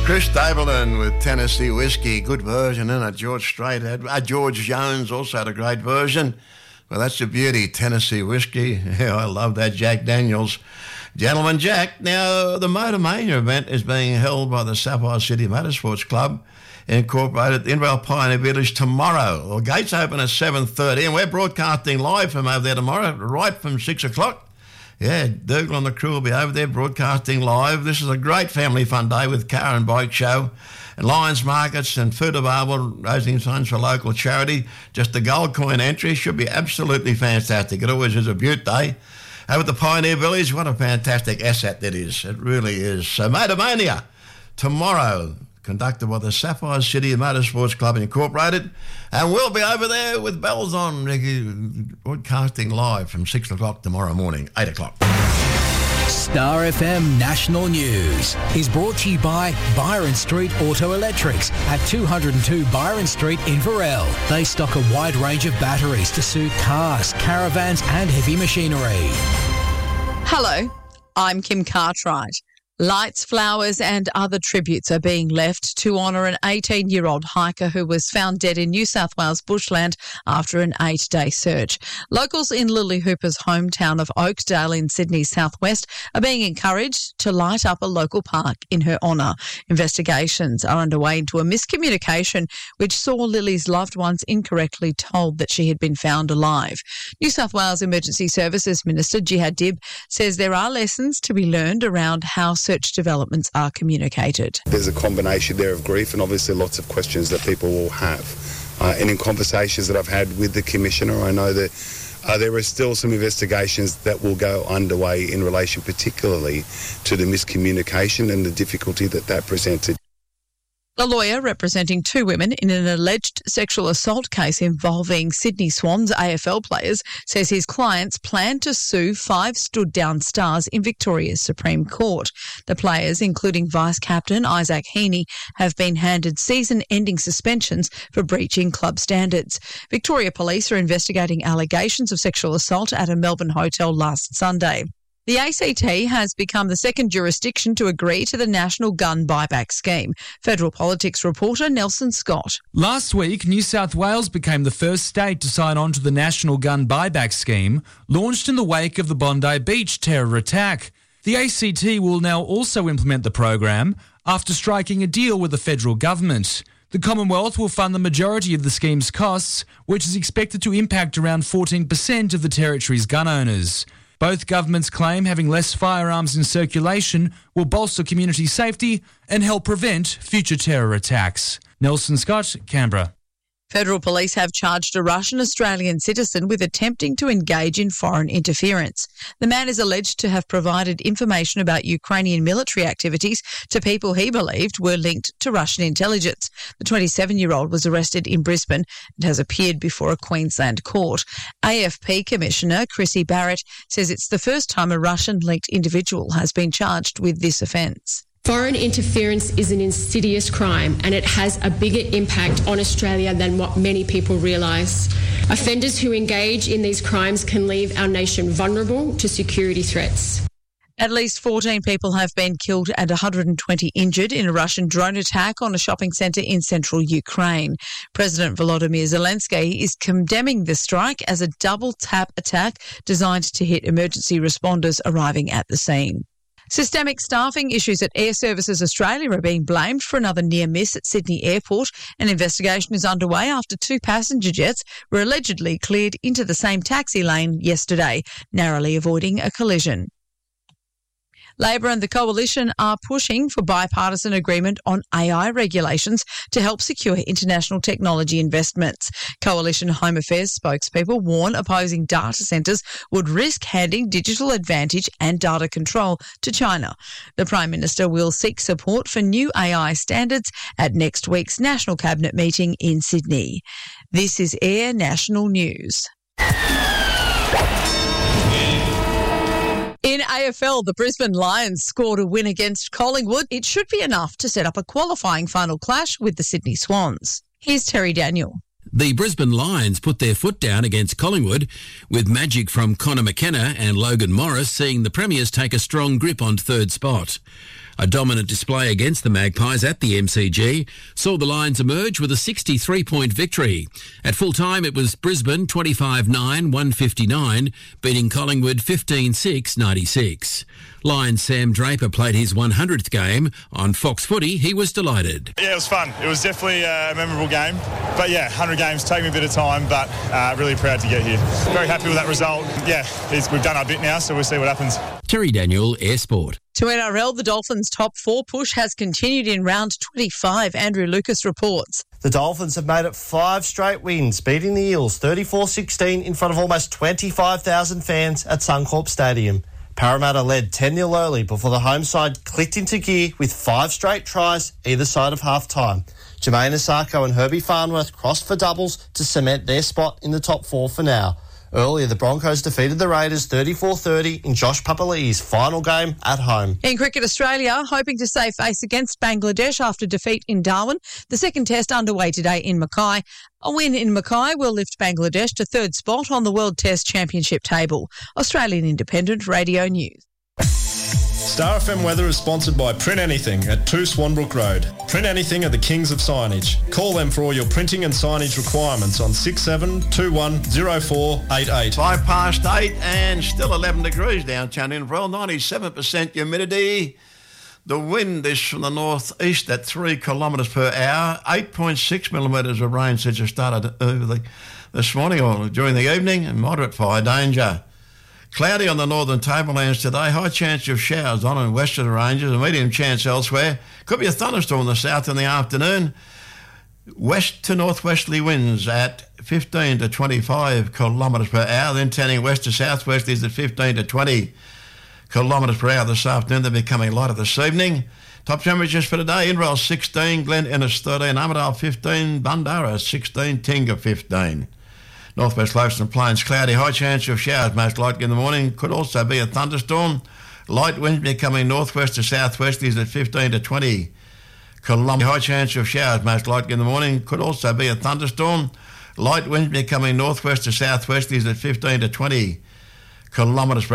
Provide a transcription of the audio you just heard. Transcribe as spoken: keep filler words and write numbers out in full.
Chris Stapleton with Tennessee Whiskey, good version, isn't it? George Strait had, uh, George Jones also had a great version. Well, that's a beauty, Tennessee Whiskey. Yeah, I love that, Jack Daniels. Gentleman Jack. Now, the Motormania event is being held by the Sapphire City Motorsports Club, incorporated in Inverell Pioneer Village tomorrow. The gates open at seven thirty, and we're broadcasting live from over there tomorrow, right from six o'clock. Yeah, Dougal and the crew will be over there broadcasting live. This is a great family fun day with car and bike show and Lions markets and food available, raising funds for local charity. Just a gold coin entry should be absolutely fantastic. It always is a beaut day. Over at the Pioneer Village, what a fantastic asset that is. It really is. So Motormania tomorrow, conducted by the Sapphire City Motorsports Club Incorporated. And we'll be over there with bells on, broadcasting live from six o'clock tomorrow morning, eight o'clock. Star F M National News is brought to you by Byron Street Auto Electrics at two oh two Byron Street in Inverell. They stock a wide range of batteries to suit cars, caravans and heavy machinery. Hello, I'm Kim Cartwright. Lights, flowers and other tributes are being left to honour an eighteen-year-old hiker who was found dead in New South Wales bushland after an eight-day search. Locals in Lily Hooper's hometown of Oakdale in Sydney's southwest are being encouraged to light up a local park in her honour. Investigations are underway into a miscommunication which saw Lily's loved ones incorrectly told that she had been found alive. New South Wales Emergency Services Minister Jihad Dib says there are lessons to be learned around how search developments are communicated. There's a combination there of grief and obviously lots of questions that people will have. Uh, and in conversations that I've had with the Commissioner, I know that uh, there are still some investigations that will go underway in relation particularly to the miscommunication and the difficulty that that presented. A lawyer representing two women in an alleged sexual assault case involving Sydney Swans A F L players says his clients plan to sue five stood-down stars in Victoria's Supreme Court. The players, including Vice-Captain Isaac Heaney, have been handed season-ending suspensions for breaching club standards. Victoria Police are investigating allegations of sexual assault at a Melbourne hotel last Sunday. The A C T has become the second jurisdiction to agree to the National Gun Buyback Scheme. Federal Politics reporter Nelson Scott. Last week, New South Wales became the first state to sign on to the National Gun Buyback Scheme, launched in the wake of the Bondi Beach terror attack. The A C T will now also implement the program after striking a deal with the federal government. The Commonwealth will fund the majority of the scheme's costs, which is expected to impact around fourteen percent of the territory's gun owners. Both governments claim having less firearms in circulation will bolster community safety and help prevent future terror attacks. Nelson Scott, Canberra. Federal police have charged a Russian-Australian citizen with attempting to engage in foreign interference. The man is alleged to have provided information about Ukrainian military activities to people he believed were linked to Russian intelligence. The twenty-seven-year-old was arrested in Brisbane and has appeared before a Queensland court. A F P Commissioner Chrissy Barrett says it's the first time a Russian-linked individual has been charged with this offence. Foreign interference is an insidious crime and it has a bigger impact on Australia than what many people realise. Offenders who engage in these crimes can leave our nation vulnerable to security threats. At least fourteen people have been killed and one hundred twenty injured in a Russian drone attack on a shopping centre in central Ukraine. President Volodymyr Zelensky is condemning the strike as a double-tap attack designed to hit emergency responders arriving at the scene. Systemic staffing issues at Air Services Australia are being blamed for another near miss at Sydney Airport. An investigation is underway after two passenger jets were allegedly cleared into the same taxi lane yesterday, narrowly avoiding a collision. Labor and the Coalition are pushing for bipartisan agreement on A I regulations to help secure international technology investments. Coalition Home Affairs spokespeople warn opposing data centres would risk handing digital advantage and data control to China. The Prime Minister will seek support for new A I standards at next week's National Cabinet meeting in Sydney. This is Air National News. In A F L, the Brisbane Lions scored a win against Collingwood. It should be enough to set up a qualifying final clash with the Sydney Swans. Here's Terry Daniel. The Brisbane Lions put their foot down against Collingwood, with magic from Connor McKenna and Logan Morris seeing the Premiers take a strong grip on third spot. A dominant display against the Magpies at the M C G saw the Lions emerge with a sixty-three point victory. At full time, it was Brisbane twenty-five nine, one fifty-nine, beating Collingwood fifteen six, ninety-six. Lions Sam Draper played his one hundredth game. On Fox Footy, he was delighted. Yeah, it was fun. It was definitely a memorable game. But yeah, one hundred games take me a bit of time, but uh, really proud to get here. Very happy with that result. Yeah, it's, we've done our bit now, so we'll see what happens. Terry Daniel, Air Sport. To N R L, the Dolphins' top four push has continued in round twenty-five. Andrew Lucas reports. The Dolphins have made it five straight wins, beating the Eels thirty-four sixteen in front of almost twenty-five thousand fans at Suncorp Stadium. Parramatta led ten nil early before the home side clicked into gear with five straight tries either side of half-time. Jermaine Asako and Herbie Farnworth crossed for doubles to cement their spot in the top four for now. Earlier, the Broncos defeated the Raiders thirty-four thirty in Josh Papali'i's final game at home. In Cricket Australia, hoping to save face against Bangladesh after defeat in Darwin, the second test underway today in Mackay. A win in Mackay will lift Bangladesh to third spot on the World Test Championship table. Australian Independent Radio News. Star F M weather is sponsored by Print Anything at two Swanbrook Road. Print Anything are the kings of signage. Call them for all your printing and signage requirements on six seven two one zero four eight eight. Five past eight and still eleven degrees downtown Inverell, ninety-seven percent humidity. The wind is from the north-east at three kilometres per hour. eight point six millimetres of rain since it started over the, this morning or during the evening, and moderate fire danger. Cloudy on the northern tablelands today. High chance of showers on and west of the ranges. A medium chance elsewhere. Could be a thunderstorm in the south in the afternoon. West to northwesterly winds at fifteen to twenty-five kilometres per hour. Then turning west to southwesterlies at fifteen to twenty kilometres per hour this afternoon. They're becoming lighter this evening. Top temperatures for today. Inverell sixteen, Glen Innes thirteen, Armidale fifteen, Bundara sixteen, Tinga fifteen. Northwest Lowston Plains cloudy, high chance of showers most likely in the morning. Could also be a thunderstorm. Light winds becoming northwest to southwesterlies at fifteen to twenty kilometres. High chance of showers most likely in the morning. Could also be a thunderstorm. Light winds becoming northwest to southwesterlies at fifteen to twenty kilometres per